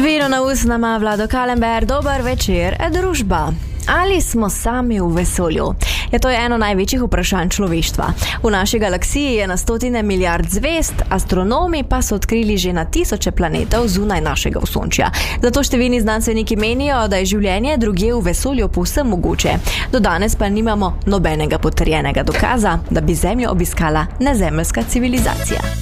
Vino na usnama, Vlado Kalember, dober večer, družba. Ali smo sami v vesolju? To je eno največjih vprašanj človeštva. V naši galaksiji je na stotine milijard zvezd, astronomi pa so odkrili že na tisoče planetov zunaj našega osončja. Zato številni znanstveniki menijo, da je življenje drugje v vesolju povsem mogoče. Do danes pa nimamo nobenega potrjenega dokaza, da bi Zemljo obiskala nezemeljska civilizacija.